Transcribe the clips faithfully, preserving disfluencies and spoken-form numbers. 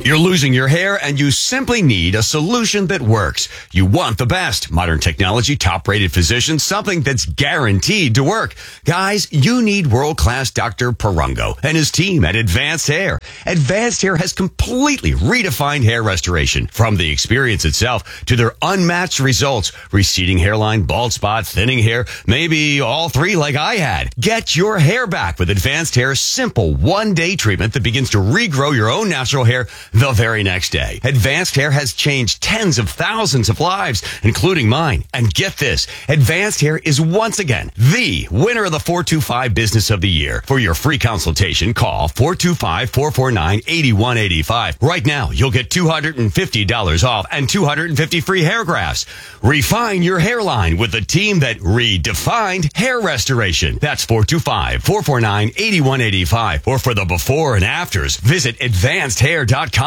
You're losing your hair and you simply need a solution that works. You want the best. Modern technology, top-rated physicians, something that's guaranteed to work. Guys, you need world-class Doctor Perungo and his team at Advanced Hair. Advanced Hair has completely redefined hair restoration. From the experience itself to their unmatched results. Receding hairline, bald spot, thinning hair, maybe all three like I had. Get your hair back with Advanced Hair's simple one-day treatment that begins to regrow your own natural hair the very next day. Advanced Hair has changed tens of thousands of lives, including mine. And get this, Advanced Hair is once again the winner of the four two five Business of the Year. For your free consultation, call four two five, four four nine, eight one eight five. Right now, you'll get two hundred fifty dollars off and two hundred fifty free hair grafts. Refine your hairline with the team that redefined hair restoration. That's four two five, four four nine, eight one eight five. Or for the before and afters, visit advanced hair dot com.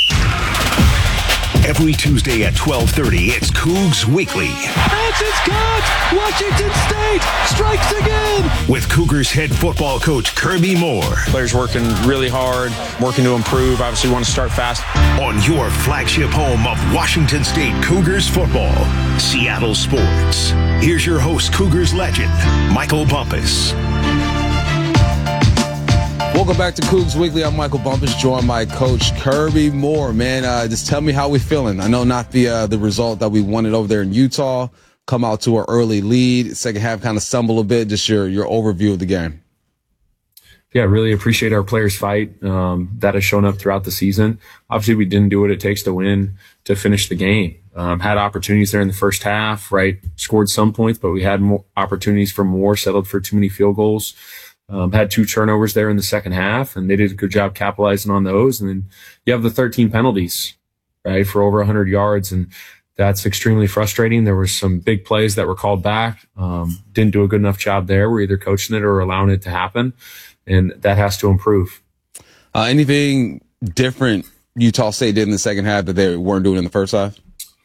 Every Tuesday at twelve thirty, it's Cougs Weekly. And it's caught! Washington State strikes again! With Cougars head football coach Kirby Moore. Players working really hard, working to improve. Obviously want to start fast. On your flagship home of Washington State Cougars football, Seattle Sports. Here's your host, Cougars legend, Michael Bumpus. Welcome back to Cougs Weekly. I'm Michael Bumpus, joined by Coach Kirby Moore. Man, uh, just tell me how we're feeling. I know not the uh, the result that we wanted over there in Utah. Come out to an early lead. Second half kind of stumble a bit. Just your your overview of the game. Yeah, really appreciate our players' fight. Um, that has shown up throughout the season. Obviously, we didn't do what it takes to win, to finish the game. Um, had opportunities there in the first half, right? Scored some points, but we had more opportunities for more, settled for too many field goals. Um, had two turnovers there in the second half, and they did a good job capitalizing on those. And then you have the thirteen penalties, right, for over one hundred yards, and that's extremely frustrating. There were some big plays that were called back. Um, didn't do a good enough job there. We're either coaching it or allowing it to happen, and that has to improve. Uh, anything different Utah State did in the second half that they weren't doing in the first half?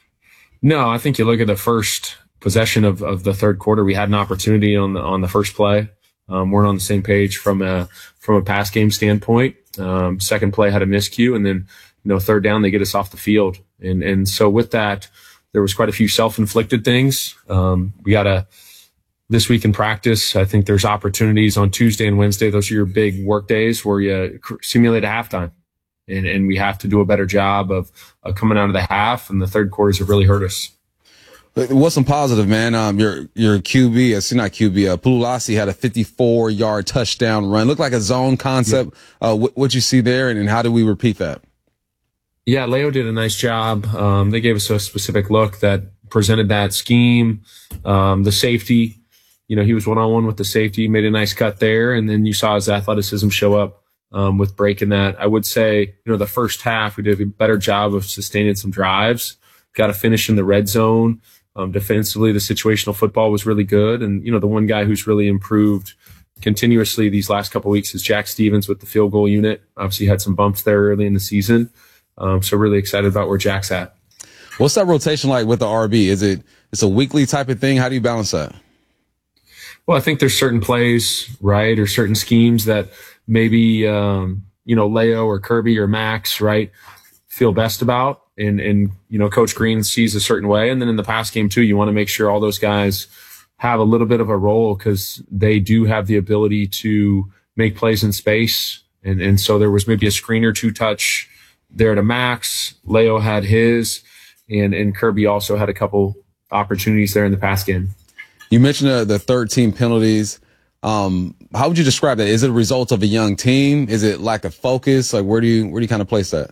No, I think you look at the first possession of, of the third quarter. We had an opportunity on the on the first play. Um, weren't on the same page from a from a pass game standpoint. Um, second play had a miscue, and then you know third down they get us off the field, and and so with that there was quite a few self-inflicted things. Um, we got to this week in practice. I think there's opportunities on Tuesday and Wednesday. Those are your big work days where you simulate a halftime, and and we have to do a better job of, of coming out of the half. And the third quarters have really hurt us. What's some positive, man? Um, your your Q B, it's not Q B. Uh, Pululasi had a fifty-four yard touchdown run. Looked like a zone concept. Yeah. Uh, what what you see there, and, and how do we repeat that? Yeah, Leo did a nice job. Um, they gave us a specific look that presented that scheme. Um, the safety, you know, he was one on one with the safety, made a nice cut there, and then you saw his athleticism show up um, with breaking that. I would say, you know, the first half we did a better job of sustaining some drives. Got to finish in the red zone. Um, defensively, the situational football was really good. And, you know, the one guy who's really improved continuously these last couple of weeks is Jack Stevens with the field goal unit. Obviously had some bumps there early in the season. Um, so really excited about where Jack's at. What's that rotation like with the R B? Is it, it's a weekly type of thing? How do you balance that? Well, I think there's certain plays, right, or certain schemes that maybe, um, you know, Leo or Kirby or Max, right, feel best about. And, and, you know, Coach Green sees a certain way. And then in the pass game too, you want to make sure all those guys have a little bit of a role because they do have the ability to make plays in space. And, and so there was maybe a screen or two touch there to Max. Leo had his, and, and Kirby also had a couple opportunities there in the pass game. You mentioned uh, the thirteen penalties. Um, how would you describe that? Is it a result of a young team? Is it lack of focus? Like, where do you, where do you kind of place that?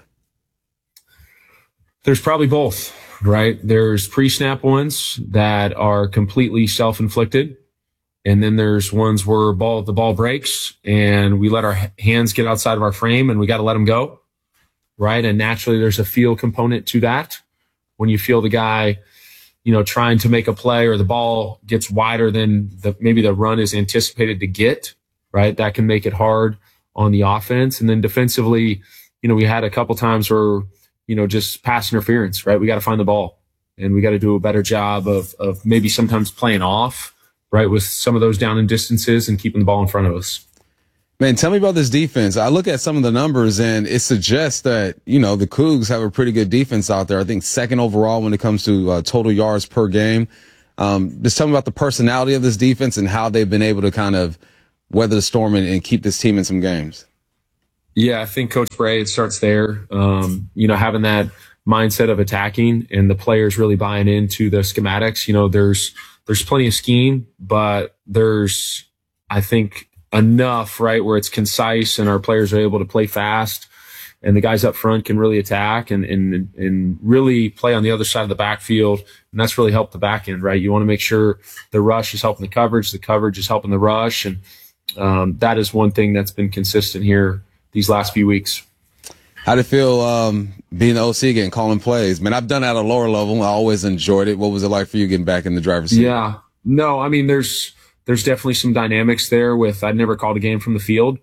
There's probably both, right? There's pre-snap ones that are completely self-inflicted. And then there's ones where ball, the ball breaks and we let our hands get outside of our frame and we got to let them go, right? And naturally there's a feel component to that. When you feel the guy, you know, trying to make a play or the ball gets wider than the, maybe the run is anticipated to get, right? That can make it hard on the offense. And then defensively, you know, we had a couple times where, you know, just pass interference, right? We got to find the ball and we got to do a better job of, of maybe sometimes playing off, right? With some of those down and distances and keeping the ball in front of us. Man, tell me about this defense. I look at some of the numbers and it suggests that, you know, the Cougs have a pretty good defense out there. I think second overall when it comes to uh, total yards per game. Um, just tell me about the personality of this defense and how they've been able to kind of weather the storm and, and keep this team in some games. Yeah, I think Coach Bray, it starts there. Um, you know, having that mindset of attacking and the players really buying into the schematics. You know, there's there's plenty of scheme, but there's, I think, enough, right, where it's concise and our players are able to play fast and the guys up front can really attack and, and, and really play on the other side of the backfield. And that's really helped the back end, right? You want to make sure the rush is helping the coverage, the coverage is helping the rush. And um, that is one thing that's been consistent here these last few weeks. How did it feel um, being the O C again, calling plays? Man, I've done that at a lower level. I always enjoyed it. What was it like for you getting back in the driver's seat? Yeah. No, I mean, there's there's definitely some dynamics there with I'd never called a game from the field.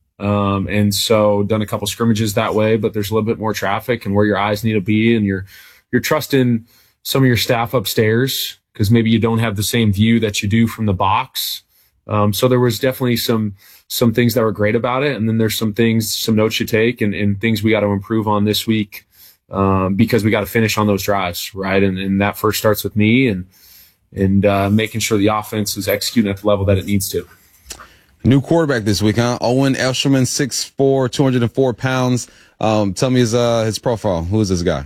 Um, and so done a couple scrimmages that way, but there's a little bit more traffic and where your eyes need to be. And you're you're trusting some of your staff upstairs because maybe you don't have the same view that you do from the box. Um, so there was definitely some some things that were great about it. And then there's some things, some notes you take and, and things we got to improve on this week um, because we got to finish on those drives, right? And, and that first starts with me and and uh, making sure the offense is executing at the level that it needs to. New quarterback this week, huh? Owen Eshelman, six foot four, two hundred four pounds. Um, tell me his uh, his profile. Who is this guy?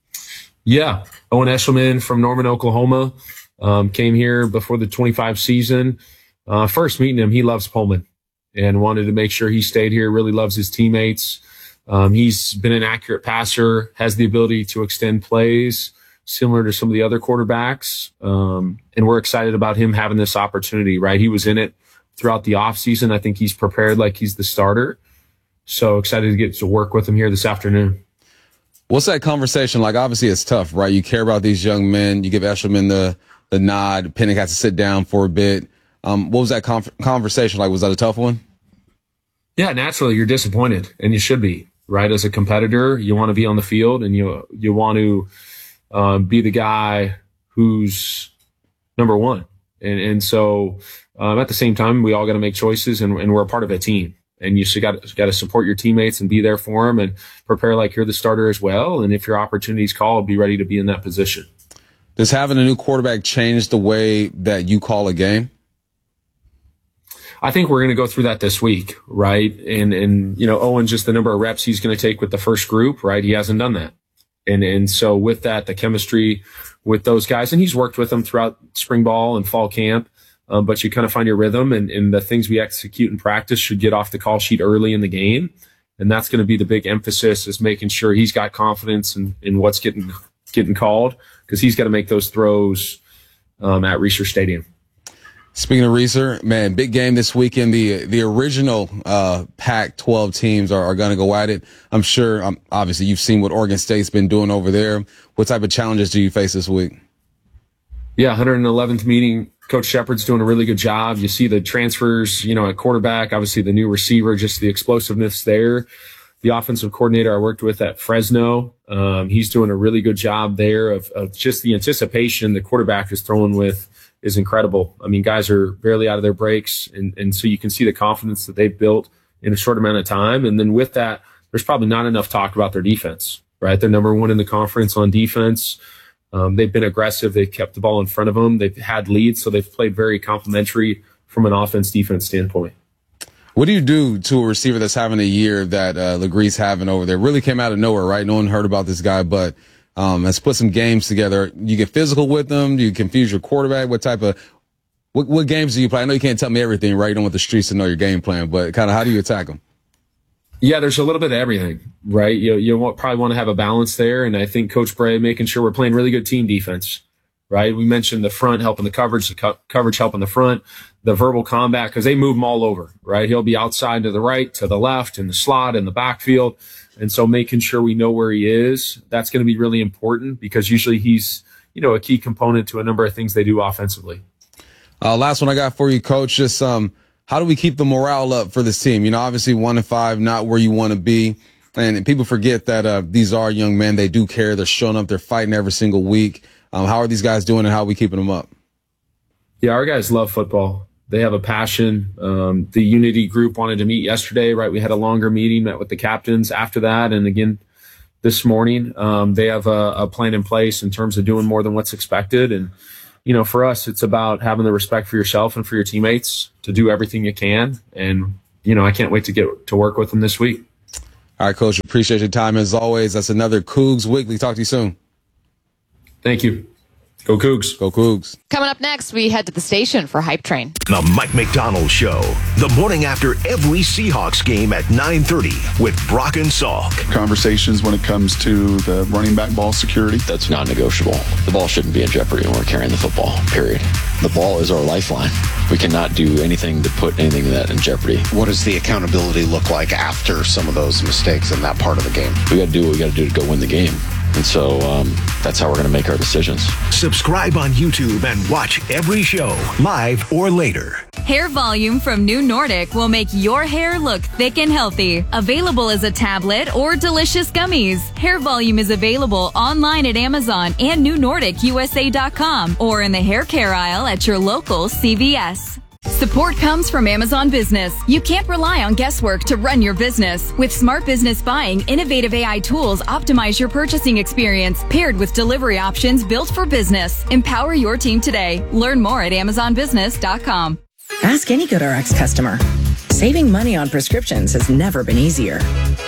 Yeah, Owen Eshelman from Norman, Oklahoma. Um, came here before the twenty-five season. Uh, first meeting him, he loves Pullman and wanted to make sure he stayed here, really loves his teammates. Um, he's been an accurate passer, has the ability to extend plays similar to some of the other quarterbacks. Um, and we're excited about him having this opportunity, right? He was in it throughout the offseason. I think he's prepared like he's the starter. So excited to get to work with him here this afternoon. What's that conversation like? Obviously, it's tough, right? You care about these young men. You give Eshelman the, the nod. Pennick has to sit down for a bit. Um, what was that con- conversation like? Was that a tough one? Yeah, naturally, you're disappointed, and you should be, right? As a competitor, you want to be on the field, and you you want to um, be the guy who's number one. And, and so um, at the same time, we all got to make choices, and, and we're a part of a team. And you got got to support your teammates and be there for them and prepare like you're the starter as well. And if your opportunity's called, be ready to be in that position. Does having a new quarterback change the way that you call a game? I think we're going to go through that this week, right? And, and, you know, Owen, just the number of reps he's going to take with the first group, right? He hasn't done that. And, and so with that, the chemistry with those guys, and he's worked with them throughout spring ball and fall camp. Um, but you kind of find your rhythm and, and the things we execute in practice should get off the call sheet early in the game. And that's going to be the big emphasis is making sure he's got confidence in, in what's getting, getting called because he's got to make those throws, um, at Reser Stadium. Speaking of Reser, man, big game this weekend. The the original uh, Pac twelve teams are, are going to go at it. I'm sure, um, obviously, you've seen what Oregon State's been doing over there. What type of challenges do you face this week? Yeah, one hundred eleventh meeting. Coach Shepard's doing a really good job. You see the transfers, you know, at quarterback, obviously the new receiver, just the explosiveness there. The offensive coordinator I worked with at Fresno, um, he's doing a really good job there of, of just the anticipation the quarterback is throwing with is incredible. I mean, guys are barely out of their breaks. And, and so you can see the confidence that they've built in a short amount of time. And then with that, there's probably not enough talk about their defense, right? They're number one in the conference on defense. Um, they've been aggressive. They've kept the ball in front of them. They've had leads. So they've played very complementary from an offense defense standpoint. What do you do to a receiver that's having a year that uh, Legree's having over there? Really came out of nowhere, right? No one heard about this guy, but Um, let's put some games together. You get physical with them. Do you confuse your quarterback? What type of, what, what games do you play? I know you can't tell me everything, right? You don't want the streets to know your game plan, but kind of how do you attack them? Yeah, there's a little bit of everything, right? You you want, probably want to have a balance there. And I think Coach Bray making sure we're playing really good team defense, right? We mentioned the front helping the coverage, the co- coverage helping the front, the verbal combat, because they move them all over, right? He'll be outside to the right, to the left, in the slot, in the backfield. And so making sure we know where he is, that's going to be really important because usually he's, you know, a key component to a number of things they do offensively. Uh, last one I got for you, Coach. Just um, how do we keep the morale up for this team? You know, obviously one and five, not where you want to be. And people forget that uh, these are young men. They do care. They're showing up. They're fighting every single week. Um, how are these guys doing and how are we keeping them up? Yeah, our guys love football. They have a passion. Um, the Unity group wanted to meet yesterday, right? We had a longer meeting, met with the captains after that. And again, this morning, um, they have a, a plan in place in terms of doing more than what's expected. And, you know, for us, it's about having the respect for yourself and for your teammates to do everything you can. And, you know, I can't wait to get to work with them this week. All right, Coach, appreciate your time as always. That's another Cougs Weekly. Talk to you soon. Thank you. Go Cougs. Go Cougs. Coming up next, we head to the station for Hype Train. The Mike McDonald Show, the morning after every Seahawks game at nine thirty with Brock and Salk. Conversations when it comes to the running back ball security. That's non-negotiable. The ball shouldn't be in jeopardy when we're carrying the football, period. The ball is our lifeline. We cannot do anything to put anything of that in jeopardy. What does the accountability look like after some of those mistakes in that part of the game? We got to do what we got to do to go win the game. And so um, that's how we're going to make our decisions. Subscribe on YouTube and watch every show, live or later. Hair Volume from New Nordic will make your hair look thick and healthy. Available as a tablet or delicious gummies. Hair Volume is available online at Amazon and new nordic u s a dot com or in the hair care aisle at your local C V S. Support comes from Amazon Business. You can't rely on guesswork to run your business. With Smart Business Buying, innovative A I tools optimize your purchasing experience, paired with delivery options built for business. Empower your team today. Learn more at amazon business dot com. Ask any GoodRx customer. Saving money on prescriptions has never been easier.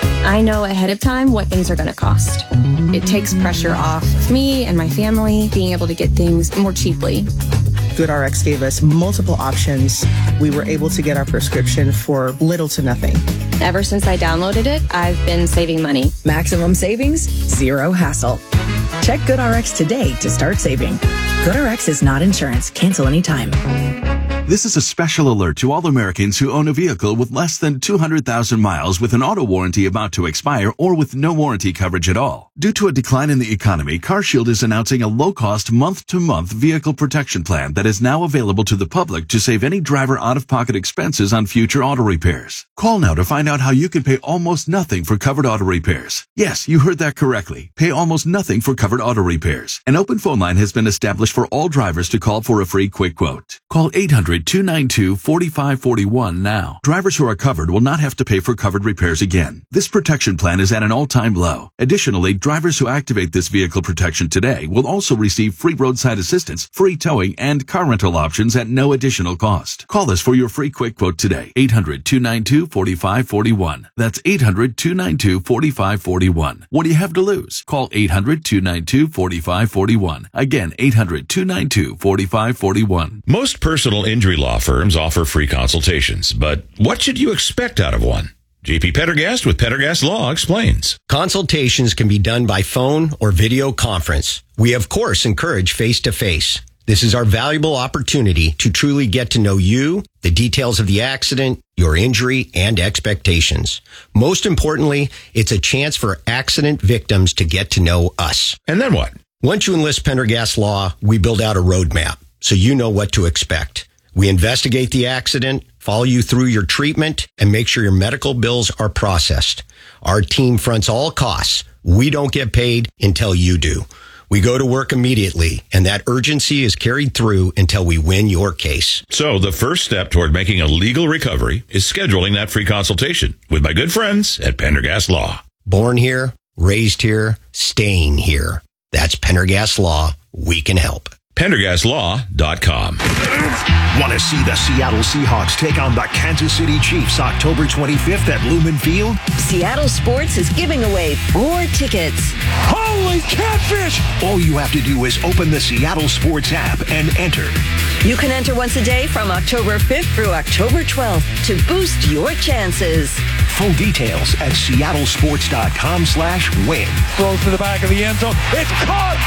I know ahead of time what things are going to cost. It takes pressure off me and my family being able to get things more cheaply. GoodRx gave us multiple options. We were able to get our prescription for little to nothing. Ever since I downloaded it, I've been saving money. Maximum savings, zero hassle. Check GoodRx today to start saving. GoodRx is not insurance. Cancel anytime. This is a special alert to all Americans who own a vehicle with less than two hundred thousand miles with an auto warranty about to expire or with no warranty coverage at all. Due to a decline in the economy, CarShield is announcing a low-cost month-to-month vehicle protection plan that is now available to the public to save any driver out-of-pocket expenses on future auto repairs. Call now to find out how you can pay almost nothing for covered auto repairs. Yes, you heard that correctly. Pay almost nothing for covered auto repairs. An open phone line has been established for all drivers to call for a free quick quote. Call eight hundred, two nine two, four five four one now. Drivers who are covered will not have to pay for covered repairs again. This protection plan is at an all-time low. Additionally, drivers who activate this vehicle protection today will also receive free roadside assistance, free towing, and car rental options at no additional cost. Call us for your free quick quote today. eight hundred, two nine two, four five four one. That's eight hundred, two nine two, four five four one. What do you have to lose? Call eight hundred, two nine two, four five four one. Again, eight hundred, two nine two, four five four one. Most personal injury law firms offer free consultations, but what should you expect out of one? J P Pendergast with Pendergast Law explains. Consultations can be done by phone or video conference. We, of course, encourage face-to-face. This is our valuable opportunity to truly get to know you, the details of the accident, your injury, and expectations. Most importantly, it's a chance for accident victims to get to know us. And then what? Once you enlist Pendergast Law, we build out a roadmap so you know what to expect. We investigate the accident, follow you through your treatment, and make sure your medical bills are processed. Our team fronts all costs. We don't get paid until you do. We go to work immediately, and that urgency is carried through until we win your case. So the first step toward making a legal recovery is scheduling that free consultation with my good friends at Pendergast Law. Born here, raised here, staying here. That's Pendergast Law. We can help. Pendergast Law dot com. Want to see the Seattle Seahawks take on the Kansas City Chiefs October twenty-fifth at Lumen Field? Seattle Sports is giving away four tickets. Holy catfish! All you have to do is open the Seattle Sports app and enter. You can enter once a day from October fifth through October twelfth to boost your chances. Full details at seattle sports dot com slash win. Throws to the back of the end zone. It's caught!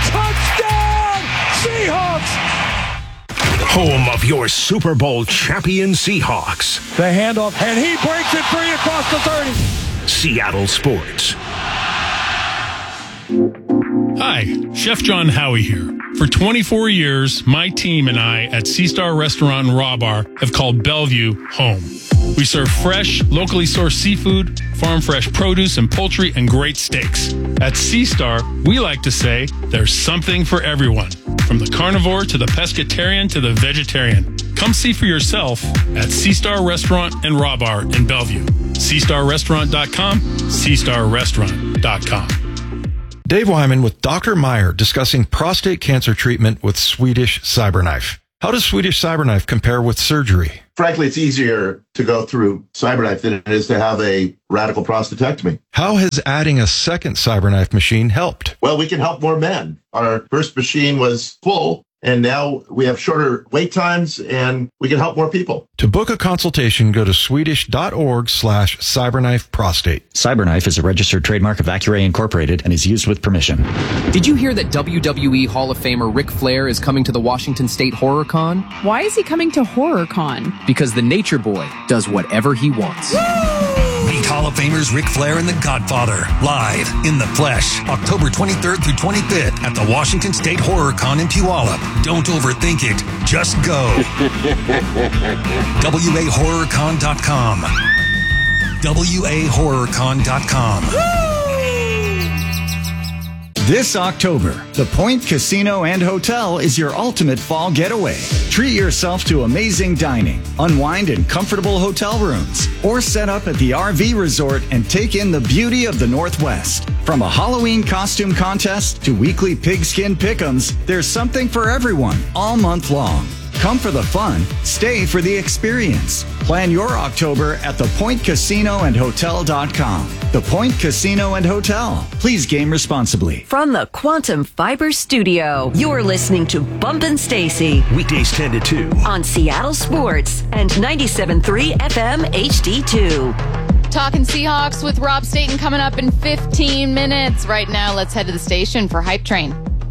Touchdown! Seahawks! Home of your Super Bowl champion Seahawks. The handoff, and he breaks it free across the thirty. Seattle Sports. Hi, Chef John Howie here. For twenty-four years, my team and I at Sea Star Restaurant and Raw Bar have called Bellevue home. We serve fresh, locally sourced seafood, farm fresh produce and poultry, and great steaks. At Sea Star, we like to say there's something for everyone, from the carnivore to the pescatarian to the vegetarian. Come see for yourself at Sea Star Restaurant and Raw Bar in Bellevue. sea star restaurant dot com, sea star restaurant dot com. Dave Wyman with Doctor Meyer discussing prostate cancer treatment with Swedish CyberKnife. How does Swedish CyberKnife compare with surgery? Frankly, it's easier to go through CyberKnife than it is to have a radical prostatectomy. How has adding a second CyberKnife machine helped? Well, we can help more men. Our first machine was full, and now we have shorter wait times, and we can help more people. To book a consultation, go to swedish.org slash cyberknife prostate. CyberKnife is a registered trademark of Accuray Incorporated and is used with permission. Did you hear that W W E Hall of Famer Ric Flair is coming to the Washington State Horror Con? Why is he coming to Horror Con? Because the Nature Boy does whatever he wants. Meet Hall of Famers Ric Flair and The Godfather live in the flesh, October twenty-third through twenty-fifth at the Washington State Horror Con in Puyallup. Don't overthink it. Just go. W A horror con dot com. W A horror con dot com. This October, the Point Casino and Hotel is your ultimate fall getaway. Treat yourself to amazing dining, unwind in comfortable hotel rooms, or set up at the R V resort and take in the beauty of the Northwest. From a Halloween costume contest to weekly pigskin pick'ems, there's something for everyone all month long. Come for the fun, stay for the experience. Plan your October at the point casino and hotel dot com. The Point Casino and Hotel. Please game responsibly. From the Quantum Fiber Studio, you're listening to Bumpin' Stacy. Weekdays ten to two. On Seattle Sports and ninety-seven point three F M H D two. Talking Seahawks with Rob Staten coming up in fifteen minutes. Right now, let's head to the station for Hype Train.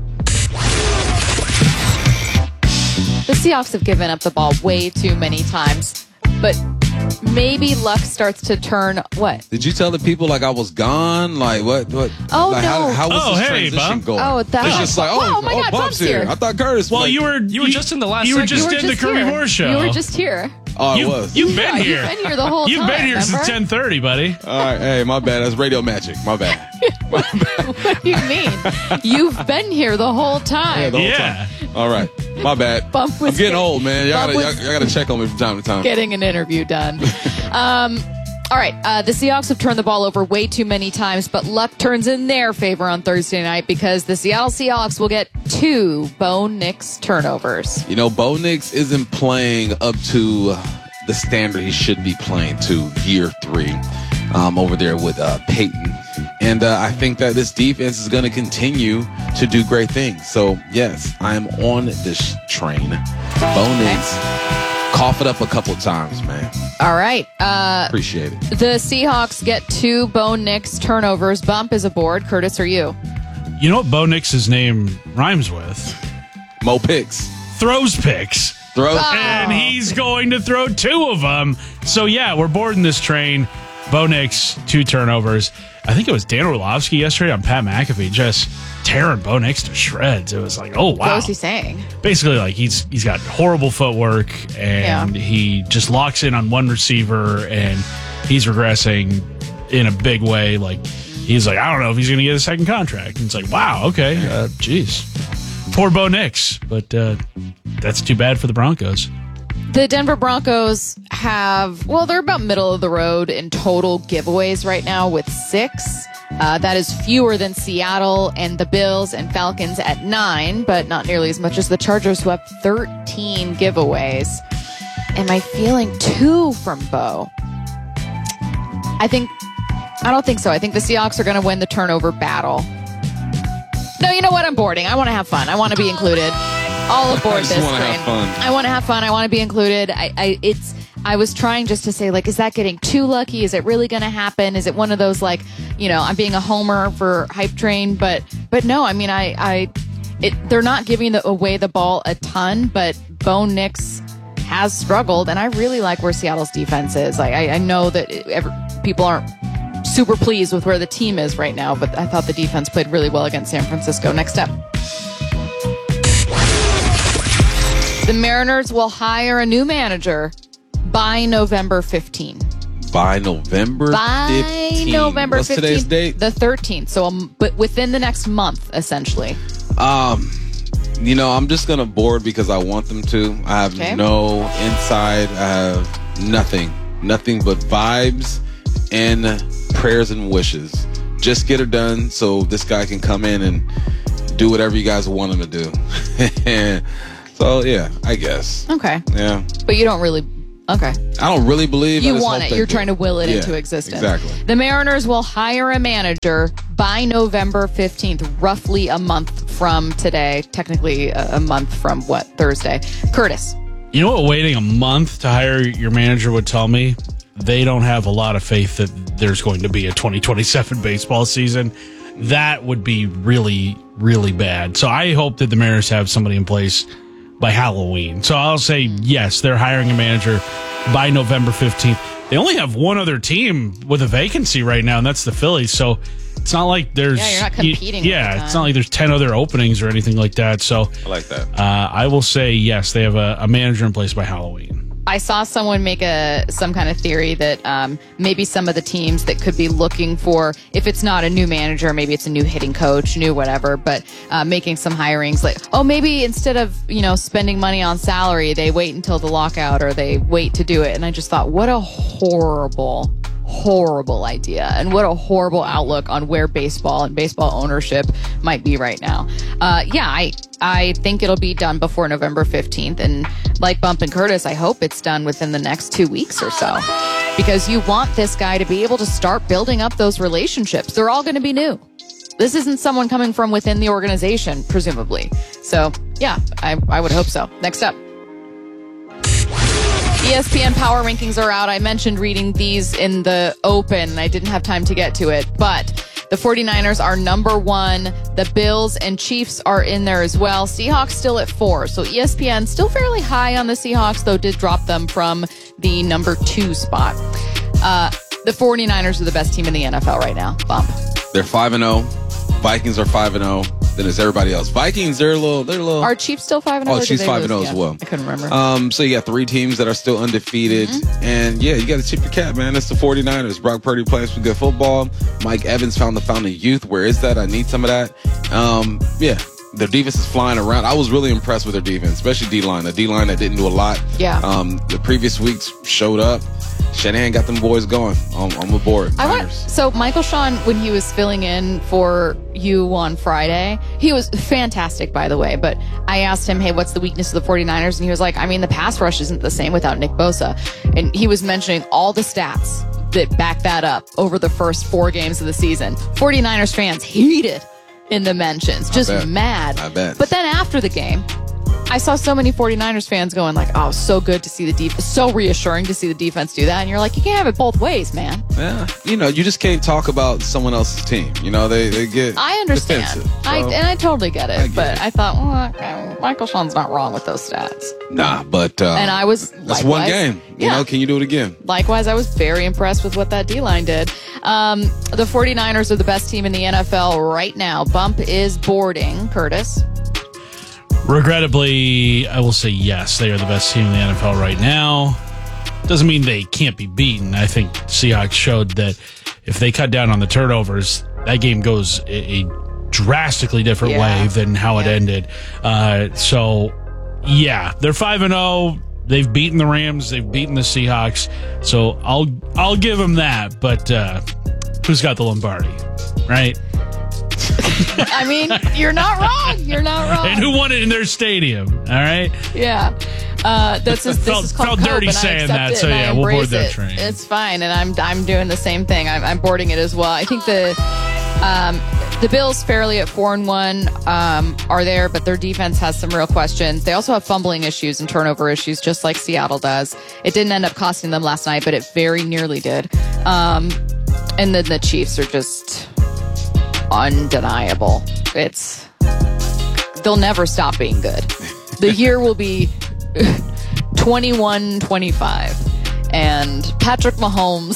The Seahawks have given up the ball way too many times, but maybe luck starts to turn. What? Did you tell the people like I was gone? Like what? What? Oh like, no! How, how was oh this hey, transition Bump. going? Oh, that. It's just like oh, wow, oh my oh God, Bump's here. here. I thought Curtis. Well, like, you were you were just in the last. You were segment. just you were in just the Kirby here. Horse show. You were just here. Oh, you, it was. You've been yeah, here. You've been here the whole You've time. You've been here remember? since ten thirty, buddy. All right, hey, my bad. That's radio magic. My bad. My bad. What do you mean? You've been here the whole time. Yeah. The whole Yeah. time. All right. My bad. Bump was I'm getting getting- old, man. Y'all Bump gotta, was- y'all, y'all gotta check on me from time to time. Getting an interview done. um, all right. Uh, the Seahawks have turned the ball over way too many times, but luck turns in their favor on Thursday night because the Seattle Seahawks will get two Bo Nix turnovers. You know, Bo Nix isn't playing up to the standard he should be playing to year three um, over there with uh, Peyton. And uh, I think that this defense is going to continue to do great things. So, yes, I am on this train. Bo Nix, cough it up a couple times, man. All right. Uh, Appreciate it. The Seahawks get two Bo Nix turnovers. Bump is aboard. Curtis, are you? You know what Bo Nix's name rhymes with? Mo Picks. Throws picks. Throws. Oh. And he's going to throw two of them. So, yeah, we're boarding this train. Bo Nix, two turnovers. I think it was Dan Orlovsky yesterday on Pat McAfee just tearing Bo Nix to shreds. It was like, oh, wow. What was he saying? Basically, like, he's he's got horrible footwork, and Yeah. he just locks in on one receiver, and he's regressing in a big way. Like, he's like, I don't know if he's going to get a second contract. And it's like, wow, okay, uh, geez. Poor Bo Nix, but uh, that's too bad for the Broncos. The Denver Broncos have, well, they're about middle of the road in total giveaways right now with six. Uh, that is fewer than Seattle and the Bills and Falcons at nine, but not nearly as much as the Chargers, who have thirteen giveaways. Am I feeling two from Bo? I think, I don't think so. I think the Seahawks are going to win the turnover battle. No, you know what? I'm boarding. I want to have fun. I want to be included. All aboard I just this wanna train. have fun. I want to have fun. I want to be included. I, I, it's. I was trying just to say, like, is that getting too lucky? Is it really going to happen? Is it one of those, like, you know, I'm being a homer for Hype Train, but, but no. I mean, I, I, it. They're not giving the, away the ball a ton, but Bo Nix has struggled, and I really like where Seattle's defense is. Like, I, I know that it, every, people aren't super pleased with where the team is right now, but I thought the defense played really well against San Francisco. Next up. The Mariners will hire a new manager by November fifteenth. By November By fifteenth. November What's fifteenth. today's date? The thirteenth. So, um, but within the next month, essentially. Um, You know, I'm just going to board because I want them to. I have Okay. no inside. I have nothing. Nothing but vibes and prayers and wishes. Just get it done so this guy can come in and do whatever you guys want him to do. So, yeah, I guess. Okay. Yeah. But you don't really... Okay. I don't really believe You I just want hope it. they You're do. trying to will it Yeah, into existence. Exactly. The Mariners will hire a manager by November fifteenth, roughly a month from today. Technically, a, a month from what? Thursday. Curtis. You know what waiting a month to hire your manager would tell me? They don't have a lot of faith that there's going to be a twenty twenty-seven baseball season. That would be really, really bad. So I hope that the Mariners have somebody in place by Halloween. So I'll say yes, they're hiring a manager by November fifteenth. They only have one other team with a vacancy right now, and that's the Phillies. So it's not like there's... Yeah, you're not competing Yeah, all the it's time. not like there's ten other openings or anything like that. So I like that. Uh, I will say yes, they have a, a manager in place by Halloween. I saw someone make a some kind of theory that um, maybe some of the teams that could be looking for, if it's not a new manager, maybe it's a new hitting coach, new whatever, but uh, making some hirings like, oh, maybe instead of, you know, spending money on salary, they wait until the lockout or they wait to do it. And I just thought, what a horrible, horrible idea, and what a horrible outlook on where baseball and baseball ownership might be right now. Uh, yeah, I I think it'll be done before November fifteenth, and like Bump and Curtis, I hope it's done within the next two weeks or so, because you want this guy to be able to start building up those relationships. They're all going to be new. This isn't someone coming from within the organization, presumably. So, yeah, I, I would hope so. Next up. E S P N Power Rankings are out. I mentioned reading these in the open. I didn't have time to get to it, but the 49ers are number one. The Bills and Chiefs are in there as well. Seahawks still at four. So E S P N still fairly high on the Seahawks, though did drop them from the number two spot. Uh, the 49ers are the best team in the N F L right now. Bump. They're five and oh. Vikings are five and oh. Then it's everybody else. Vikings, they're a little, they're a little. Are Chiefs still five and oh? Oh, Chiefs five and oh as well. I couldn't remember. Um, so you got three teams that are still undefeated. Mm-hmm. And yeah, you got to tip your cap, man. It's the 49ers. Brock Purdy plays some good football. Mike Evans found the fountain of youth. Where is that? I need some of that. Um, yeah. Their defense is flying around. I was really impressed with their defense, especially D-line. The D-line that didn't do a lot. Yeah. Um, the previous weeks showed up. Shanahan got them boys going. I'm, I'm aboard. I want, so Michael Sean, when he was filling in for you on Friday, he was fantastic, by the way. But I asked him, hey, what's the weakness of the 49ers? And he was like, I mean, the pass rush isn't the same without Nick Bosa. And he was mentioning all the stats that back that up over the first four games of the season. 49ers fans heated in the mentions, just I bet. mad. I bet. But then after the game, I saw so many 49ers fans going like, oh, so good to see the defense, so reassuring to see the defense do that. And you're like, you can't have it both ways, man. Yeah, you know, you just can't talk about someone else's team. You know, they, they get I understand. defensive, so. I and I totally get it. I get but it. I thought, well, okay, Michael Sean's not wrong with those stats. Nah, but uh, And I was that's one likewise- game. You Yeah. know, can you do it again? Likewise, I was very impressed with what that D-line did. Um, the 49ers are the best team in the N F L right now. Bump is boarding. Curtis. Regrettably, I will say yes, they are the best team in the N F L right now. Doesn't mean they can't be beaten. I think Seahawks showed that if they cut down on the turnovers, that game goes a, a drastically different Yeah. way than how it ended. Uh, so, yeah, they're five and oh. They've beaten the Rams. They've beaten the Seahawks. So I'll I'll give them that. But uh, who's got the Lombardi, right? I mean, you're not wrong. You're not wrong. And who won it in their stadium? All right. Yeah. Uh, that's just, this Felt- is called felt cope, dirty and I saying accept that, it so and I yeah, we'll board embrace that it. train. It's fine, and I'm I'm doing the same thing. I'm, I'm boarding it as well. I think the um, the Bills fairly at four and one um, are there, but their defense has some real questions. They also have fumbling issues and turnover issues, just like Seattle does. It didn't end up costing them last night, but it very nearly did. Um, and then the Chiefs are just undeniable. It's they'll never stop being good. The year will be twenty-one twenty-five, and Patrick Mahomes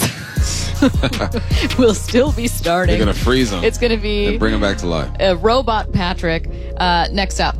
will still be starting. They're gonna freeze him. It's gonna be and bring him back to life. a robot Patrick. Uh, next up,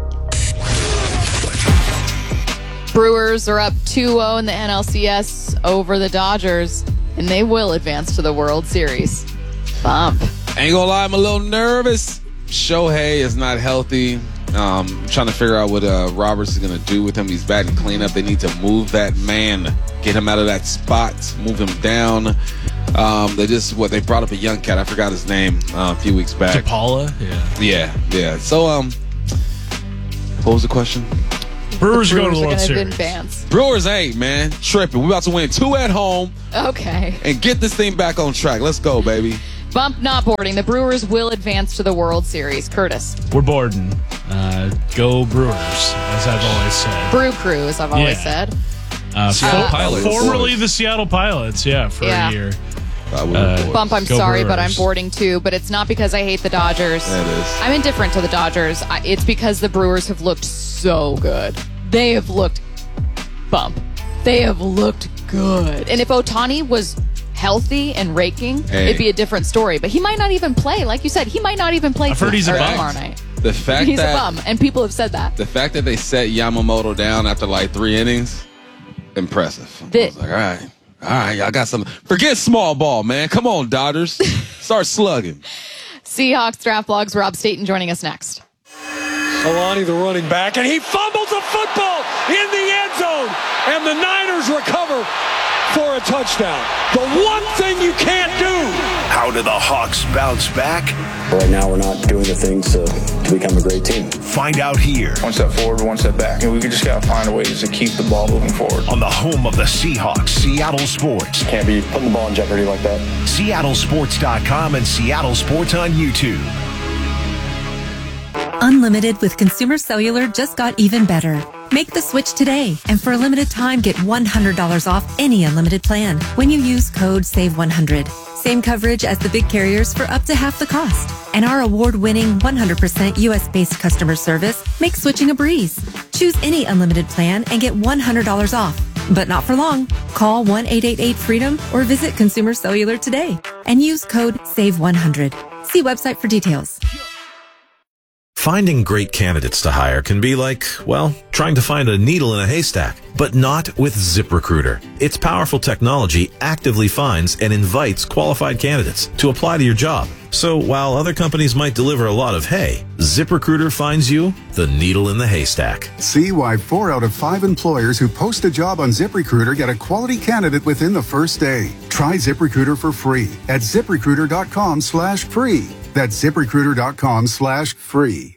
Brewers are up two oh in the N L C S over the Dodgers, and they will advance to the World Series. Bump. Ain't gonna lie, I'm a little nervous. Shohei is not healthy. Um, trying to figure out what uh, Roberts is going to do with him. He's batting cleanup. They need to move that man, get him out of that spot, move him down. Um, they just what they brought up a young cat. I forgot his name uh, a few weeks back. DePaula? Yeah. Yeah, yeah. So, um, what was the question? Brewers, the Brewers go to the are World gonna Series. advance. Brewers ain't, man. Tripping. We about to win two at home Okay. and get this thing back on track. Let's go, baby. Bump not boarding. The Brewers will advance to the World Series. Curtis. We're boarding. Uh, go Brewers, as I've always said. Brew Crew, as I've always Yeah. said. Uh, Seattle for- Pilots. Formerly the Seattle Pilots, yeah, for Yeah. a year. Uh, Bump, I'm go sorry, but Brewers. I'm boarding too. But it's not because I hate the Dodgers. That is. I'm indifferent to the Dodgers. I, it's because the Brewers have looked so good. They have looked, Bump, they have looked good. And if Ohtani was healthy and raking, Hey. it'd be a different story. But he might not even play. Like you said, he might not even play I've heard he's a or bum. tomorrow night. The fact He's that a bum, and people have said that. the fact that they set Yamamoto down after like three innings, impressive. The- I was like, all right, all right, y'all got something. Forget small ball, man. Come on, Dodgers. Start slugging. Seahawks draft blogs. Rob Staten joining us next. Alani, the running back, and he fumbles the football in the end zone, and the Niners recover for a touchdown. The one thing you can't do. How do the Hawks bounce back? Right now, we're not doing the things to, to become a great team. Find out here One step forward, one step back. And we just got to find ways to keep the ball moving forward. on the home of the Seahawks, Seattle Sports. Can't be putting the ball in jeopardy like that. Seattle Sports dot com and Seattle Sports on YouTube. Unlimited with Consumer Cellular just got even better. Make the switch today, and for a limited time, get one hundred dollars off any unlimited plan when you use code save one hundred. Same coverage as the big carriers for up to half the cost. And our award-winning one hundred percent U S-based customer service makes switching a breeze. Choose any unlimited plan and get one hundred dollars off. But not for long. Call one eight eight eight freedom or visit Consumer Cellular today and use code save one hundred. See website for details. Finding great candidates to hire can be like, well, trying to find a needle in a haystack, but not with ZipRecruiter. Its powerful technology actively finds and invites qualified candidates to apply to your job. So while other companies might deliver a lot of hay, ZipRecruiter finds you the needle in the haystack. See why four out of five employers who post a job on ZipRecruiter get a quality candidate within the first day. Try ZipRecruiter for free at ZipRecruiter.com slash free. That's ZipRecruiter.com slash free.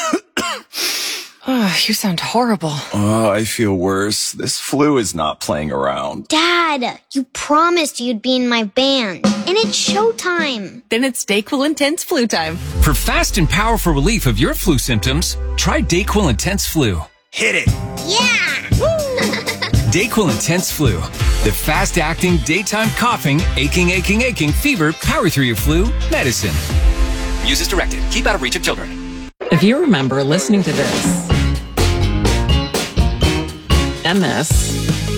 Oh, you sound horrible. Oh, I feel worse. This flu is not playing around. Dad, you promised you'd be in my band. And it's showtime. Then it's Dayquil Intense Flu time. For fast and powerful relief of your flu symptoms, try Dayquil Intense Flu. Hit it. Yeah! Dayquil Intense Flu. The fast-acting, daytime coughing, aching, aching, aching, fever, power through your flu medicine. Use as directed. Keep out of reach of children. If you remember listening to this and this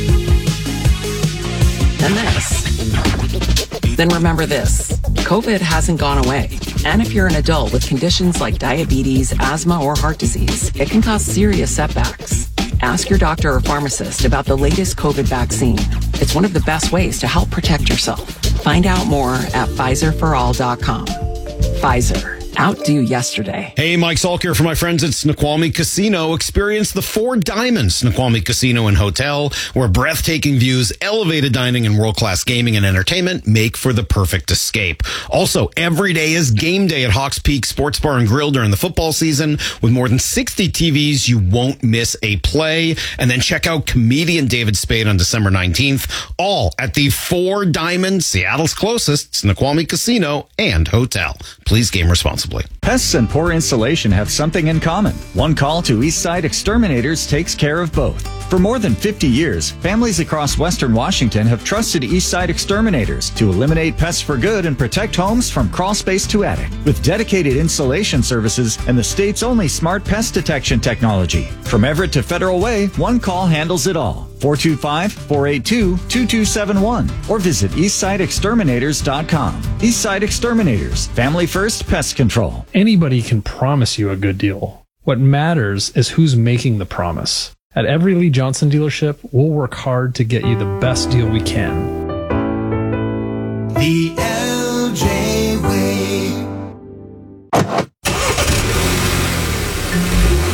and this, then remember this. COVID hasn't gone away. And if you're an adult with conditions like diabetes, asthma, or heart disease, it can cause serious setbacks. Ask your doctor or pharmacist about the latest COVID vaccine. It's one of the best ways to help protect yourself. Find out more at Pfizer for all dot com. Pfizer. Outdo yesterday. Hey, Mike Salk here for my friends at Snoqualmie Casino. Experience the Four Diamonds Snoqualmie Casino and Hotel, where breathtaking views, elevated dining, and world-class gaming and entertainment make for the perfect escape. Also, every day is game day at Hawks Peak Sports Bar and Grill during the football season. With more than sixty T Vs, you won't miss a play. And then check out comedian David Spade on December nineteenth, all at the Four Diamonds, Seattle's closest Snoqualmie Casino and Hotel. Please game responsibly. Pests and poor insulation have something in common. One call to Eastside Exterminators takes care of both. For more than fifty years, families across Western Washington have trusted Eastside Exterminators to eliminate pests for good and protect homes from crawl space to attic. With dedicated insulation services and the state's only smart pest detection technology. From Everett to Federal Way, one call handles it all. four two five, four eight two, two two seven one or visit eastside exterminators dot com. Eastside Exterminators, family first pest control. Anybody can promise you a good deal. What matters is who's making the promise. At every Lee Johnson dealership, we'll work hard to get you the best deal we can. The L J Way.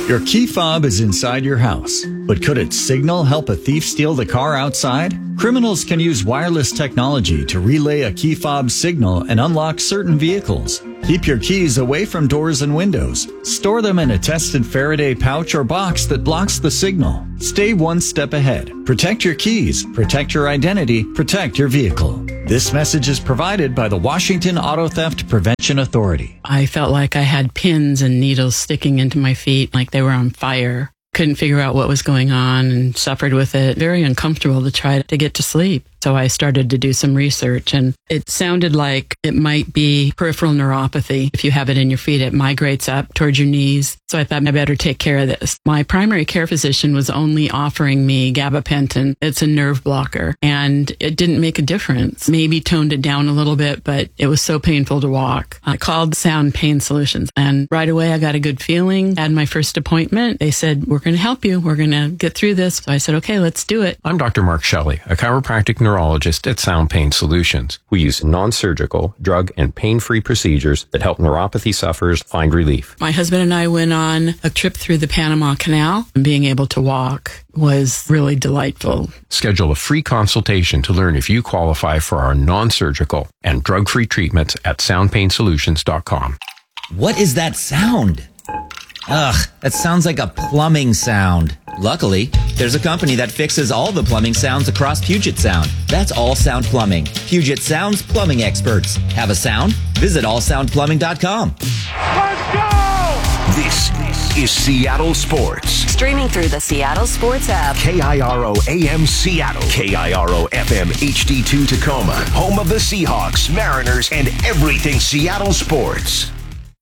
Your key fob is inside your house, but could its signal help a thief steal the car outside? Criminals can use wireless technology to relay a key fob signal and unlock certain vehicles. Keep your keys away from doors and windows. Store them in a tested Faraday pouch or box that blocks the signal. Stay one step ahead. Protect your keys, protect your identity, protect your vehicle. This message is provided by the Washington Auto Theft Prevention Authority. I felt like I had pins and needles sticking into my feet like they were on fire. Couldn't figure out what was going on and suffered with it. Very uncomfortable to try to get to sleep. So I started to do some research, and it sounded like it might be peripheral neuropathy. If you have it in your feet, it migrates up towards your knees. So I thought I better take care of this. My primary care physician was only offering me gabapentin. It's a nerve blocker, and it didn't make a difference. Maybe toned it down a little bit, but it was so painful to walk. I called Sound Pain Solutions, and right away I got a good feeling. Had my first appointment. They said, we're going to help you. We're going to get through this. So I said, okay, let's do it. I'm Doctor Mark Shelley, a chiropractic neurologist at Sound Pain Solutions. We use non-surgical, drug, and pain-free procedures that help neuropathy sufferers find relief. My husband and I went on a trip through the Panama Canal, and being able to walk was really delightful. Schedule a free consultation to learn if you qualify for our non-surgical and drug-free treatments at sound pain solutions dot com. What is that sound? Ugh, that sounds like a plumbing sound. Luckily, there's a company that fixes all the plumbing sounds across Puget Sound. That's All Sound Plumbing. Puget Sound's plumbing experts. Have a sound? Visit all sound plumbing dot com. Let's go! This is Seattle Sports. Streaming through the Seattle Sports app. K I R O A M Seattle. K I R O F M H D two Tacoma. Home of the Seahawks, Mariners, and everything Seattle sports.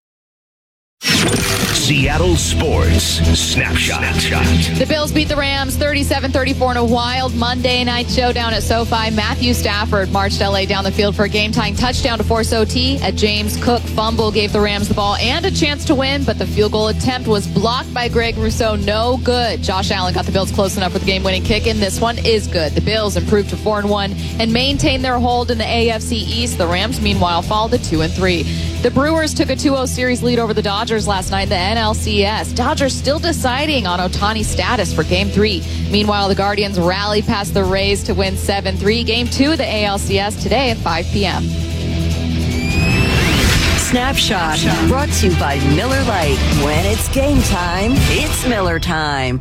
Seattle Sports Snapshot. The Bills beat the Rams thirty-seven thirty-four in a wild Monday night showdown at SoFi. Matthew Stafford marched L A down the field for a game-tying touchdown to force O T. A James Cook fumble gave the Rams the ball and a chance to win, but the field goal attempt was blocked by Greg Rousseau. No good. Josh Allen got the Bills close enough for the game-winning kick, and this one is good. The Bills improved to four and one and maintained their hold in the A F C East. The Rams, meanwhile, fall to two and three. The Brewers took a two oh series lead over the Dodgers last night in the N L C S. Dodgers still deciding on Ohtani's status for Game three. Meanwhile, the Guardians rallied past the Rays to win seven three. Game two of the A L C S today at five p.m. Snapshot, brought to you by Miller Lite. When it's game time, it's Miller time.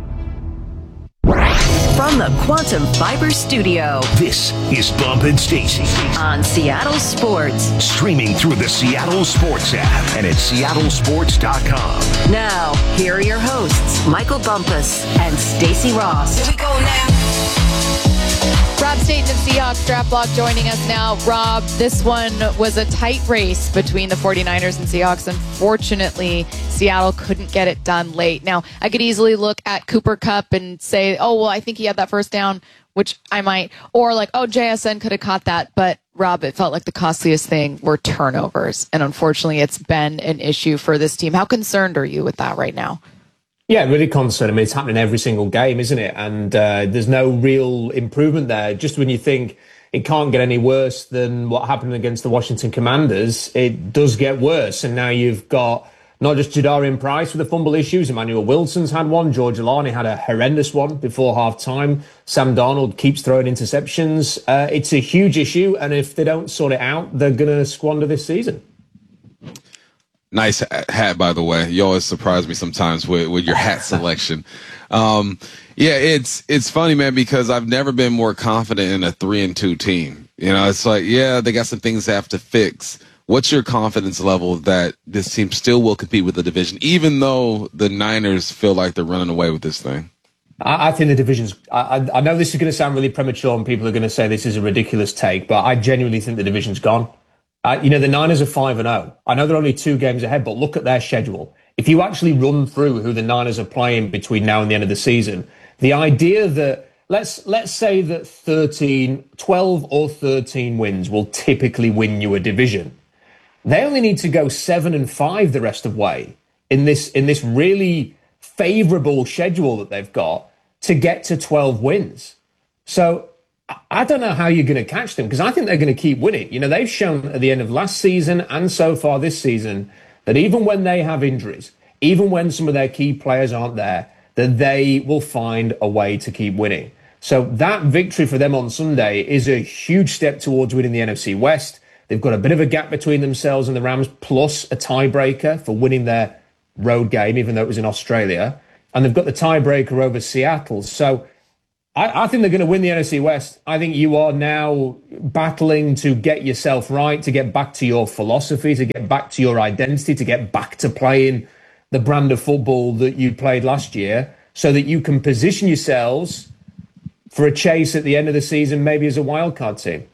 From the Quantum Fiber Studio, this is Bump and Stacy on Seattle Sports. Streaming through the Seattle Sports app and at seattle sports dot com. Now, here are your hosts, Michael Bumpus and Stacy Ross. Here we go now. Rob Staten of Seahawks Draft Blog joining us now. Rob, this one was a tight race between the 49ers and Seahawks. Unfortunately, Seattle couldn't get it done late. Now, I could easily look at Cooper Kupp and say, oh, well, I think he had that first down, which I might. Or like, oh, J S N could have caught that. But, Rob, it felt like the costliest thing were turnovers. And unfortunately, it's been an issue for this team. How concerned are you with that right now? Yeah, really concerned. I mean, it's happening every single game, isn't it? And uh, there's no real improvement there. Just when you think it can't get any worse than what happened against the Washington Commanders, it does get worse. And now you've got not just Jadarian Price with the fumble issues. Emmanuel Wilson's had one. George Alani had a horrendous one before halftime. Sam Darnold keeps throwing interceptions. Uh, it's a huge issue. And if they don't sort it out, they're going to squander this season. Nice hat, by the way. You always surprise me sometimes with, with your hat selection. Um, yeah, it's it's funny, man, because I've never been more confident in a three and two team. You know, it's like, yeah, they got some things they have to fix. What's your confidence level that this team still will compete with the division, even though the Niners feel like they're running away with this thing? I, I think the division's. I, I know this is going to sound really premature, and people are going to say this is a ridiculous take, but I genuinely think the division's gone. Uh, you know, the Niners are five and oh. I know they're only two games ahead, but look at their schedule. If you actually run through who the Niners are playing between now and the end of the season, the idea that let's let's say that thirteen, twelve or thirteen wins will typically win you a division. They only need to go seven and five the rest of the way in this in this really favorable schedule that they've got to get to twelve wins. So I don't know how you're going to catch them, because I think they're going to keep winning. You know, they've shown at the end of last season and so far this season that even when they have injuries, even when some of their key players aren't there, that they will find a way to keep winning. So that victory for them on Sunday is a huge step towards winning the N F C West. They've got a bit of a gap between themselves and the Rams, plus a tiebreaker for winning their road game, even though it was in Australia. And they've got the tiebreaker over Seattle. So I, I think they're going to win the N F C West. I think you are now battling to get yourself right, to get back to your philosophy, to get back to your identity, to get back to playing the brand of football that you played last year, so that you can position yourselves for a chase at the end of the season, maybe as a wildcard team.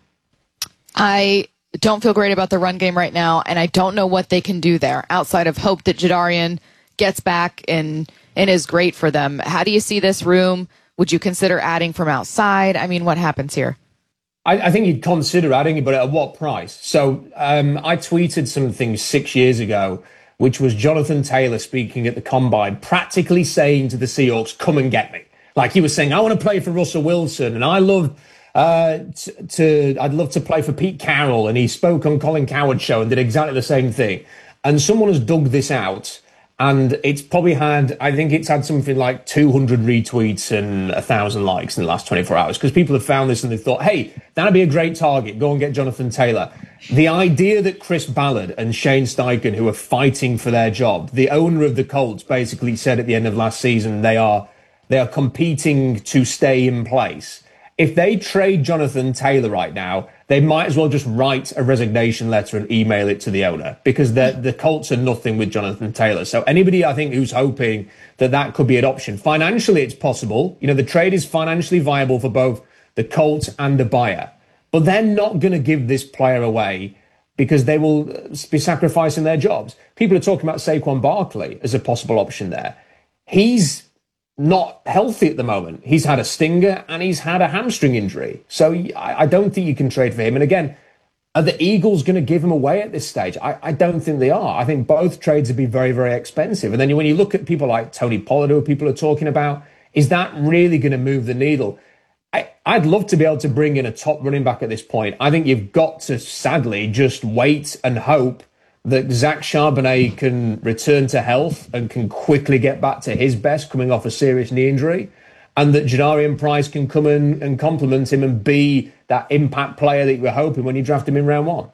I don't feel great about the run game right now, and I don't know what they can do there outside of hope that Jadarian gets back and, and is great for them. How do you see this room? Would you consider adding from outside? I mean, what happens here? I, I think you'd consider adding it, but at what price? So um, I tweeted some things six years ago, which was Jonathan Taylor speaking at the Combine, practically saying to the Seahawks, come and get me. Like he was saying, I want to play for Russell Wilson, and I love uh, t- to, I'd love to play for Pete Carroll. And he spoke on Colin Cowherd's show and did exactly the same thing. And someone has dug this out, and it's probably had, I think it's had something like two hundred retweets and one thousand likes in the last twenty-four hours, because people have found this and they thought, hey, that'd be a great target. Go and get Jonathan Taylor. The idea that Chris Ballard and Shane Steichen, who are fighting for their job, the owner of the Colts basically said at the end of last season, they are they are competing to stay in place. If they trade Jonathan Taylor right now, they might as well just write a resignation letter and email it to the owner, because the the Colts are nothing with Jonathan Taylor. So anybody, I think, who's hoping that that could be an option. Financially, it's possible. You know, the trade is financially viable for both the Colts and the buyer. But they're not going to give this player away because they will be sacrificing their jobs. People are talking about Saquon Barkley as a possible option there. He's not healthy at the moment. He's had a stinger and he's had a hamstring injury. So I don't think you can trade for him. And again, are the Eagles going to give him away at this stage? I, I don't think they are. I think both trades would be very, very expensive. And then when you look at people like Tony Pollard, who people are talking about, is that really going to move the needle? I, I'd love to be able to bring in a top running back at this point. I think you've got to, sadly, just wait and hope that Zach Charbonnet can return to health and can quickly get back to his best coming off a serious knee injury, and that Jadarian Price can come in and complement him and be that impact player that you were hoping when you draft him in round one.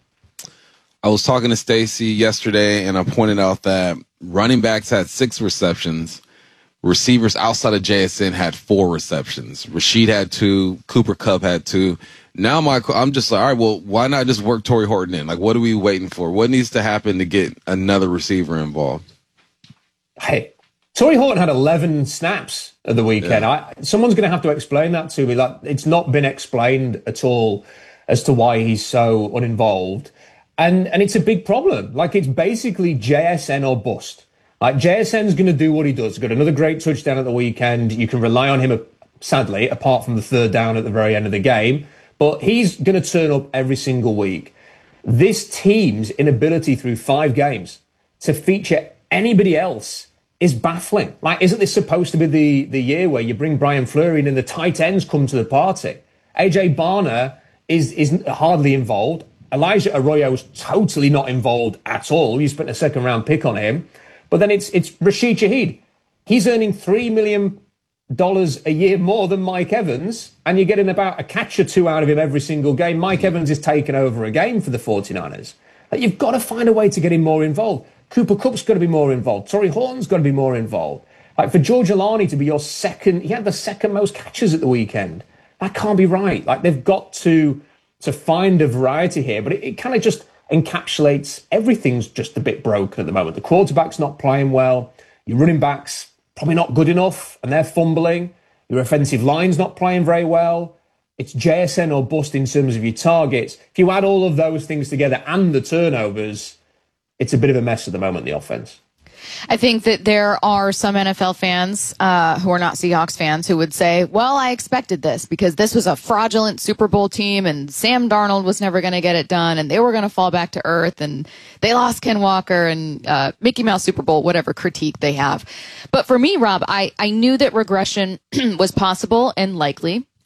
I was talking to Stacey yesterday, and I pointed out that running backs had six receptions. Receivers outside of J S N had four receptions. Rashid had two. Cooper Kupp had two. Now, Michael, I'm just like, all right, well, why not just work Torrey Horton in? Like, what are we waiting for? What needs to happen to get another receiver involved? Hey, Torrey Horton had eleven snaps at the weekend. Yeah. I, someone's going to have to explain that to me. Like, it's not been explained at all as to why he's so uninvolved. And, and it's a big problem. Like, it's basically J S N or bust. Like, J S N's going to do what he does. He's got another great touchdown at the weekend. You can rely on him, sadly, apart from the third down at the very end of the game. But he's going to turn up every single week. This team's inability through five games to feature anybody else is baffling. Like, isn't this supposed to be the, the year where you bring Brian Fleury in and the tight ends come to the party? A J Barner is, is hardly involved. Elijah Arroyo is totally not involved at all. You spent a second round pick on him. But then it's it's Rashid Shaheed. He's earning three million dollars a year more than Mike Evans, and you're getting about a catch or two out of him every single game. Mike Evans is taking over a game for the 49ers. Like, you've got to find a way to get him more involved. Cooper Kupp's got to be more involved. Torrey Horton's got to be more involved. Like, for George Alani to be your second, he had the second most catches at the weekend. That can't be right. Like, they've got to to find a variety here, but it, it kind of just encapsulates everything's just a bit broken at the moment. The quarterback's not playing well. Your running back's probably not good enough, and they're fumbling. Your offensive line's not playing very well. It's J S N or bust in terms of your targets. If you add all of those things together and the turnovers, it's a bit of a mess at the moment, the offense. I think that there are some N F L fans uh, who are not Seahawks fans who would say, well, I expected this because this was a fraudulent Super Bowl team and Sam Darnold was never going to get it done and they were going to fall back to earth and they lost Ken Walker and uh, Mickey Mouse Super Bowl, whatever critique they have. But for me, Rob, I, I knew that regression was possible and likely.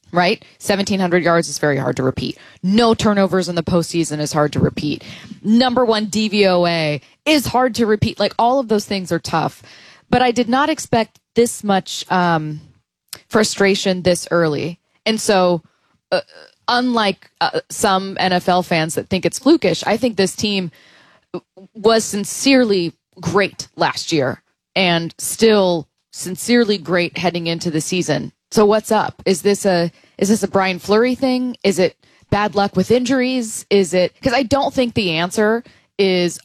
right? seventeen hundred yards is very hard to repeat. No turnovers in the postseason is hard to repeat. Number one D V O A is hard to repeat. Like, all of those things are tough. But I did not expect this much um, frustration this early. And so, uh, unlike uh, some N F L fans that think it's flukish, I think this team was sincerely great last year and still sincerely great heading into the season. So what's up? Is this a is this a Brian Fleury thing? Is it bad luck with injuries? Is it, because I don't think the answer is,